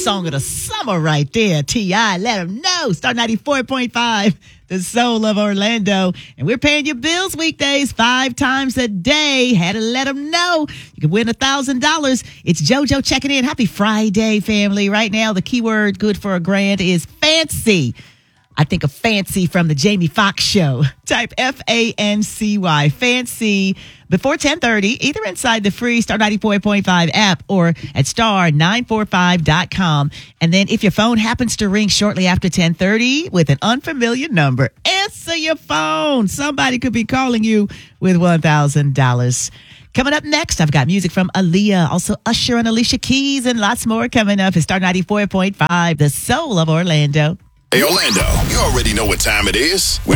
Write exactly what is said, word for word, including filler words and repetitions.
song of the summer right there. T I, let them know. Star ninety-four point five, the soul of Orlando. And we're paying your bills weekdays five times a day. Had to let them know. You can win one thousand dollars. It's JoJo checking in. Happy Friday, family. Right now, the keyword good for a grand is fancy. I think of fancy from the Jamie Foxx show. Type F A N C Y, fancy, before ten thirty, either inside the free Star ninety-four point five app or at star nine four five dot com. And then if your phone happens to ring shortly after ten thirty with an unfamiliar number, answer your phone. Somebody could be calling you with one thousand dollars. Coming up next, I've got music from Aaliyah, also Usher and Alicia Keys, and lots more coming up. It's Star ninety-four point five, the soul of Orlando. Hey, Orlando, you already know what time it is.